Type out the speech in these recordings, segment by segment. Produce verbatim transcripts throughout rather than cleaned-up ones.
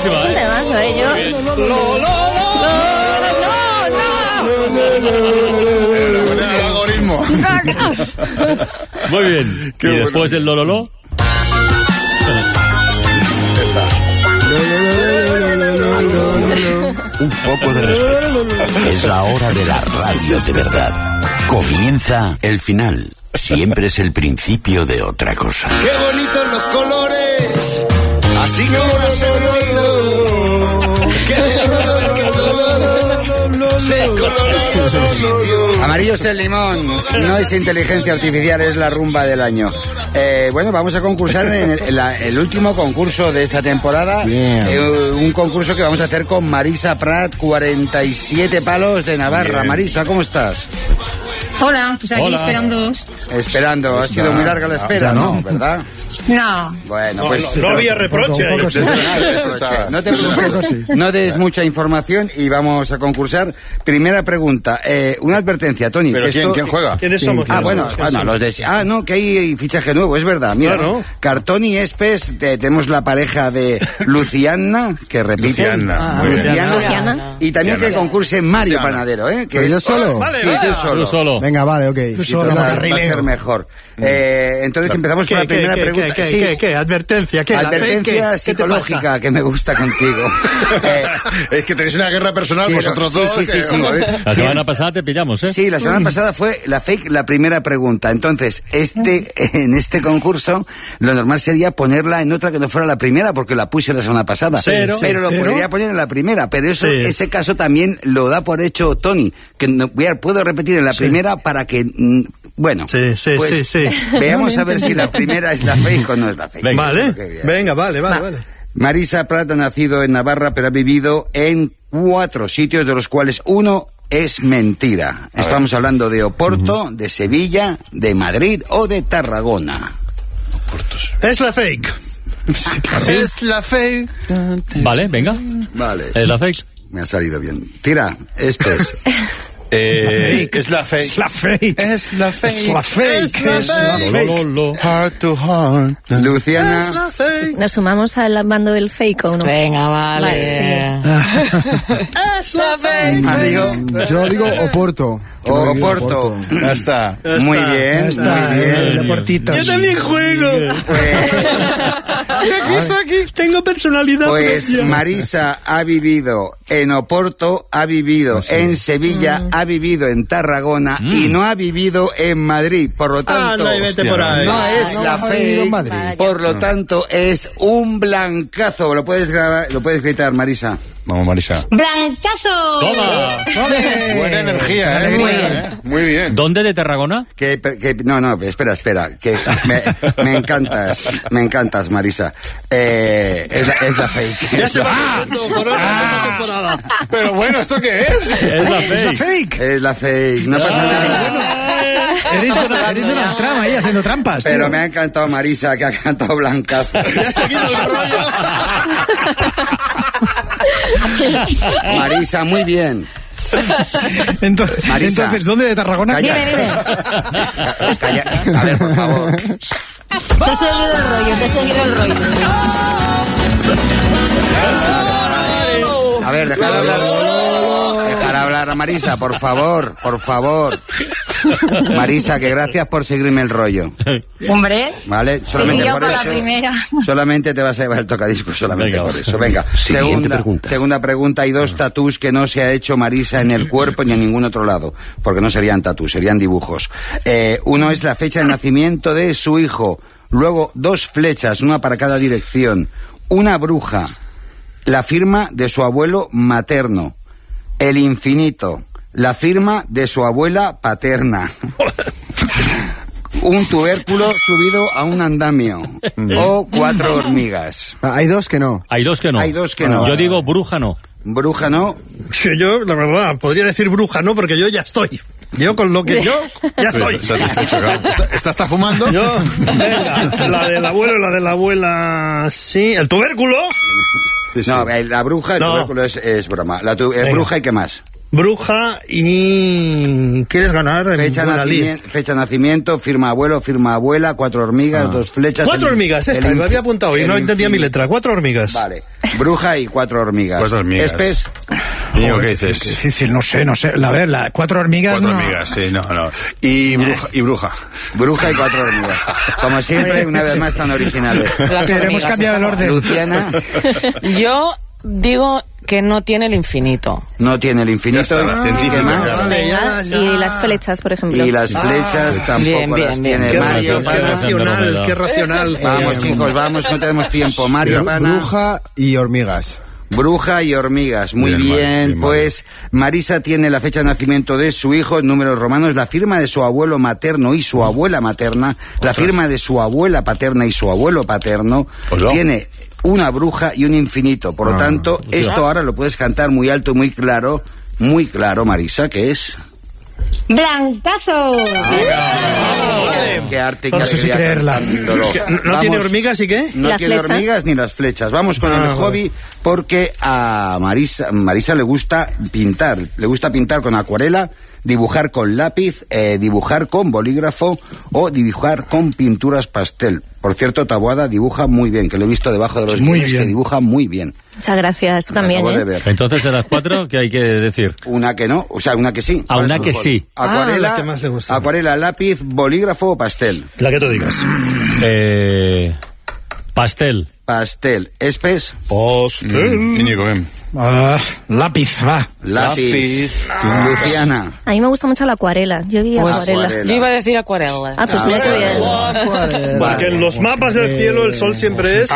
buenísima, Es un ¿eh? temazo, ¿eh? Yo... Lo, lo, lo. El algoritmo. Muy bien. Qué y bueno. después el lololo. Un poco de respeto. Es la hora de la radio de verdad. Comienza el final. Siempre es el principio de otra cosa. ¡Qué bonitos los colores! Así como lo has oído. ¡Qué bonito ver que todo se colora en su sitio! Amarillo es el limón, no es inteligencia artificial, es la rumba del año. Eh, bueno, vamos a concursar en el, en la- el último concurso de esta temporada. Eh, un concurso que vamos a hacer con Marisa Prat, cuarenta y siete palos de Navarra. Bien. Marisa, ¿cómo estás? Hola, pues aquí Hola. esperándoos. Esperando, ha sido muy larga la espera, ¿no? ¿Verdad? No. Bueno, No, pues... no, no había reproche ahí. Desde luego, eso está- No te preocupes, no des mucha información y vamos a concursar. Primera pregunta, eh, una advertencia, Tony. ¿Pero esto- quién, quién juega? ¿Quiénes somos? Ah, ¿Quiénes bueno, somos? bueno, los de... Ah, no, que hay fichaje nuevo, es verdad. Mira, Claro. Cartón y Espes, te- tenemos la pareja de Luciana, que repite. Luciana, Ah, muy bien. Luciana. Luciana. Y también Luciana. que concurse Mario Luciana. Panadero, ¿eh? Que ¿Pero yo es- solo? Vale, Sí, vale. tú solo. Tú solo. Venga, vale, ok. Y total, va a ser mejor. Eh, entonces empezamos ¿Qué, por la qué, primera qué, pregunta. qué, Sí. qué, qué? Advertencia, ¿qué? ¿La fe? Advertencia ¿Qué? ¿Qué te psicológica pasa? que me gusta contigo. Eh, Es que tenéis una guerra personal quiero- vosotros sí, dos. sí, sí, que- sí. La semana pasada te pillamos, ¿eh? Sí, la semana pasada fue la fake, la primera pregunta. Entonces, este, en este concurso, lo normal sería ponerla en otra que no fuera la primera, porque la puse la semana pasada. Sí, pero, sí, lo pero- podría poner en la primera. Pero eso, Sí. ese caso también lo da por hecho Tony, que no, voy a- puedo repetir en la primera para que, mm, bueno, Sí, sí, pues, sí, sí. veamos No, a ver si la primera es la fake o no es la fake. Venga. Eso es Vale, lo que voy a- venga, vale, vale, vale. Marisa Prat ha nacido en Navarra, pero ha vivido en cuatro sitios, de los cuales uno es mentira. Estamos hablando de Oporto, de Sevilla, de Madrid o de Tarragona. Es la fake. Es la fake. Vale, venga. Vale, Es la fake. me ha salido bien. Tira, Espes. Eh, es la fake. Es la fake. Es la fake. Es la fake. Es la Lo, fake. lo, lo. Heart to heart. Es Luciana, la fake. ¿Nos sumamos al bando del fake o no? Venga, vale. Vale, Es la fake. Mario, Yo digo Oporto. Yo o digo Oporto. Ya está. Ya Muy está, bien, ya está. muy bien. Eh, Deportitos. Yo también juego. Y aquí estoy aquí. Tengo personalidad Pues propia. Marisa ha vivido en Oporto, ha vivido en Sevilla, ha vivido en Tarragona y no ha vivido en Madrid. Por lo tanto, Anda y vete por ahí. no es no la ha vivido en fake. Madrid. Por lo tanto, es un blancazo. ¿Lo puedes grabar? ¿Lo puedes gritar, Marisa? Vamos, Marisa. ¡Blancazo! ¡Toma! Buena energía, ¿eh? Muy bien, ¿eh? Muy bien. ¿Dónde de Tarragona? Que, que- no, no, espera, espera. Que me, me encantas, me encantas, Marisa. Eh, es, la, es la fake. Ya Es se la- va haciendo por otra temporada. Pero bueno, ¿esto qué es? Es la fake. Fake. Es la fake. No pasa nada. Eres de, eres de la trama ahí haciendo trampas. Pero tío. me ha encantado Marisa, que ha cantado blancazo. Ya ha seguido el rollo. Marisa, muy bien. Entonces, Marisa. entonces, ¿dónde de Tarragona? Calla. Dime, dime. Calla. A ver, por favor. Te he seguido el rollo, te he seguido el rollo. A ver, dejar hablar. Dejar hablar a Marisa, por favor, por favor. Marisa, que gracias por seguirme el rollo. Hombre, ¿Vale? Solamente yo por por la eso. primera. Solamente te vas a llevar el tocadiscos, solamente Venga, por eso. Venga, Siguiente segunda pregunta. segunda pregunta. Hay dos tatús que no se ha hecho Marisa en el cuerpo ni en ningún otro lado, porque no serían tatús, serían dibujos. Eh, uno es la fecha de nacimiento de su hijo. Luego, dos flechas, una para cada dirección. Una bruja. La firma de su abuelo materno. El infinito. La firma de su abuela paterna. Un tubérculo subido a un andamio. O cuatro hormigas. Ah, hay dos que no. Hay dos que no. Hay dos que no. Yo digo bruja no. Bruja no. Sí, yo, la verdad, podría decir bruja, ¿no? Porque yo ya estoy. Yo con lo que yo, ya estoy. Satisfecho, claro. ¿Esta, esta está fumando? Yo, venga, la del abuelo y la de la abuela, sí. ¿El tubérculo? Sí, sí. No, eh, la bruja, el No. tubérculo es, es broma. La tu- eh, Venga. bruja y qué más. bruja y quieres ganar en Fecha, buena lid. nacimiento, fecha de nacimiento, firma abuelo, firma abuela, cuatro hormigas, dos flechas. Cuatro el- hormigas, esta, el me inf- había apuntado y el no entendía mi infinito. letra. Cuatro hormigas. Vale. Bruja y cuatro hormigas. Cuatro hormigas. Espes, Niño, ¿qué dices? Qué difícil, no sé, no sé. A ver, la, cuatro hormigas. Cuatro no. hormigas, sí, no, no. Y bruja. Y bruja. bruja y cuatro hormigas. Como siempre, una vez más tan originales. Las Queremos hormigas, cambiar el está orden. Luciana Yo digo que no tiene el infinito. no tiene el Ya infinito. está, la ¿Y científica, qué más? claro. Vale, ya, Venga, ya. y las flechas, por ejemplo. Y las flechas tampoco Bien, bien, las bien. tiene. Qué, Mario, racional, qué Pana. racional, qué racional. Vamos, Eh, chicos, vamos, no tenemos tiempo. Mario, Pana. Bruja y hormigas. Bruja y hormigas, muy Bien, bien, Mario, bien, pues Marisa tiene la fecha de nacimiento de su hijo en números romanos, la firma de su abuelo materno y su abuela materna, la firma de su abuela paterna y su abuelo paterno, Pues no. tiene una bruja y un infinito, por lo tanto, esto ahora lo puedes cantar muy alto y muy claro, muy claro, Marisa, que es... Blancazo. Qué arte y qué No sé si alegría creerla. cantándolo. ¿No, no Vamos. tiene hormigas y qué? No ¿La tiene flecha? hormigas ni las flechas. Vamos con Ah, el hobby porque a Marisa, Marisa le gusta pintar. Le gusta pintar con acuarela, dibujar con lápiz, eh, dibujar con bolígrafo o dibujar con pinturas pastel. Por cierto, Taboada dibuja muy bien, que lo he visto debajo de los Muy guiones, bien. que dibuja muy bien. Muchas gracias, tú Lo también, acabo ¿eh? de ver. Entonces, de las cuatro, ¿qué hay que decir? Una que no, o sea, una que sí. Ah, ¿Cuál una es tu que hobby? sí. Acuarela, Ah, la que más le gusta. acuarela, lápiz, bolígrafo o pastel. La que tú digas. Eh, pastel. Pastel. Espes, Mm, Íñigo, ven. Ah, lápiz, va. lápiz. Luciana. A mí me gusta mucho la acuarela. Yo vi Pues, acuarela. acuarela. Yo iba a decir acuarela. Ah, pues mira qué bien. Porque en los mapas del cielo el sol siempre es...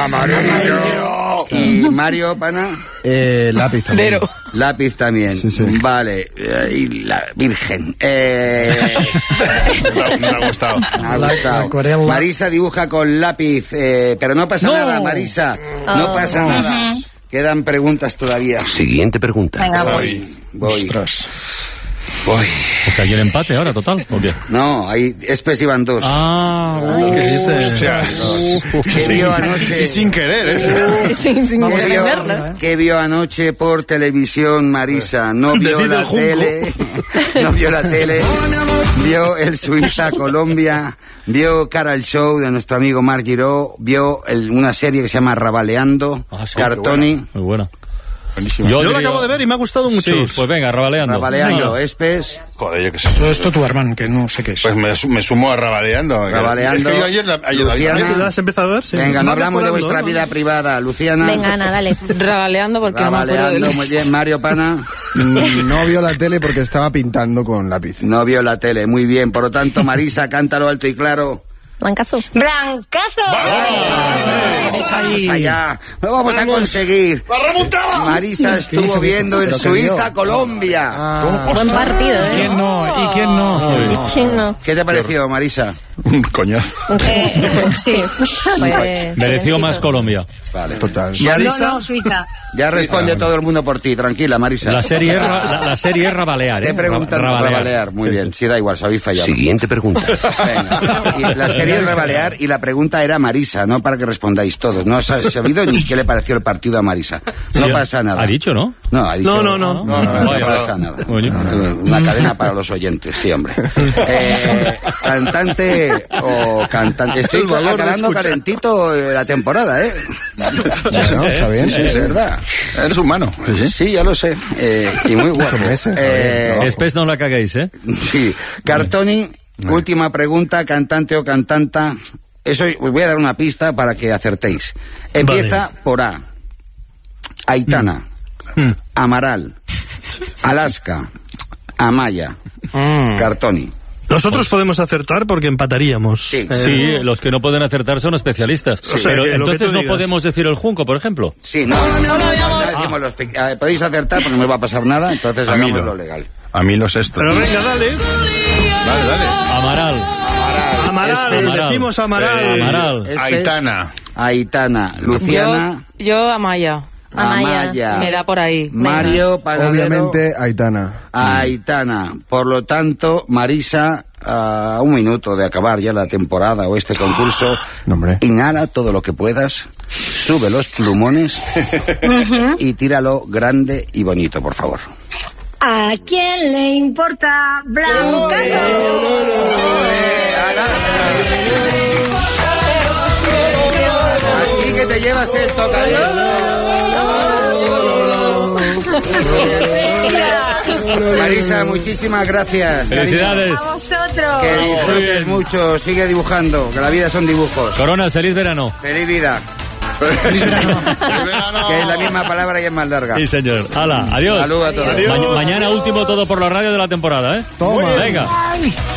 Y Mario, Pana. Eh, lápiz también. Pero Lápiz también. Sí, sí. Vale. eh, Y la Virgen. Eh, Me ha- me ha gustado. me ha La- gustado. la acuarela. Marisa dibuja con lápiz, eh, pero no pasa nada, Marisa. No Oh. pasa nada. Quedan preguntas todavía. Siguiente pregunta. Venga, voy. Voy. Voy. Ostras. Voy. O sea, ¿hay el empate ahora, total? ¿O qué? No, hay Espes iban dos. Ah, ¿Qué dices? Hostias. ¿Qué vio Y anoche? sin querer, ¿eh? Sin, sin Vamos a ¿Qué entenderlo. vio, qué vio anoche por televisión, Marisa? No vio Decide la el junco. tele, no vio la tele, vio el Suiza-Colombia, vio Cara al Show de nuestro amigo Marc Giró, vio el- una serie que se llama Rabaleando, Ah, sí, Cartoni, muy buena. Buenísimo. Yo la diría- acabo de ver y me ha gustado mucho. Sí, pues venga, rabaleando. Rabaleando, Venga. Espes, Joder, yo qué sé. Todo esto tu hermano, que no sé qué es. Pues me, su- me sumo a Rabaleando. Rabaleando. Es que yo ayer, la- ayer la vi. Luciana. ¿Sí, ¿la has empezado a ver? Sí. venga, no Va hablamos de mejorando, vuestra ¿no? vida privada, Luciana. Venga, Ana, dale. rabaleando porque no me acuerdo Rabaleando, del muy bien, Mario Pana. No vio la tele porque estaba pintando con lápiz. No vio la tele, muy bien, por lo tanto, Marisa, cántalo alto y claro. Blancazo. Blancazo. Vamos allá, lo vamos a conseguir. Marisa estuvo viendo el ¿Pero qué vio? Suiza-Colombia. Ah, Buen partido, ¿eh? ¿quién no? ¿Y quién no? ¿Y quién no? ¿Qué te pareció, Marisa? Un coñazo. Eh, sí. Pues, Mereció más jovencito. Colombia. Vale. Total. Ya, No, no, Suiza. ya responde todo el mundo por ti, tranquila, Marisa. La serie es, ra- la, la serie es rabalear, ¿eh? Te preguntan Ra- por rabalear, muy Sí, bien. sí. Sí, da igual, sabéis fallar. Siguiente pregunta. Venga. Y la serie es rabalear y la pregunta era Marisa, no para que respondáis todos. No os ha sabido ni qué le pareció el partido a Marisa. No Sí, pasa nada. Ha dicho, ¿no? No, ha dicho. No, no, no. No, no, no Vaya. pasa nada. Oye. Una cadena para los oyentes, sí, hombre. Eh, cantante o cantante. Estoy El valor de acabando escuchar. calentito eh, la temporada, ¿eh? Bueno, está bien. Sí, es verdad. Eres humano. Sí, sí, ya lo sé. Eh, y muy guapo. Ocho meses, Eh, está bien, Después no la caguéis, ¿eh? sí. Cartoni, última pregunta, cantante o cantanta. Eso os voy a dar una pista para que acertéis. Empieza por A. Aitana, Amaral, Alaska, Amaya, Cartoni. Nosotros podemos acertar porque empataríamos. Sí. Eh, Sí, los que no pueden acertar son especialistas. O sea, Pero que lo que entonces tú no digas. podemos decir el junco, por ejemplo. Sí, no, no, no, no, no decimos los pe- eh, podéis acertar porque no os va a pasar nada, entonces A mí hagamos no. lo legal. A mí los estos. Pero venga, dale. Vale, dale. Amaral. Amaral, Este- decimos Amaral. Eh, Amaral. Este- Aitana. Aitana, Luciana, Yo, yo Amaya. Amaya. Amaya, Me da por ahí. Mario, Panadero, Obviamente, Aitana. Aitana. Por lo tanto, Marisa, a un minuto de acabar ya la temporada o este concurso, No, hombre. inhala todo lo que puedas, sube los plumones y tíralo grande y bonito, por favor. ¿A quién le importa Blancazo? Así que te llevas el tocadiscos. Marisa, muchísimas gracias. Felicidades. A vosotros. Que Muy disfrutes bien. mucho, sigue dibujando, que la vida son dibujos. Coronas, feliz verano. Feliz vida. Que es la misma palabra y es más larga. Sí, señor. Hala, adiós. Saludos a todos. Ma- mañana último todo por la radio de la temporada, ¿eh? Toma. Venga. Ay.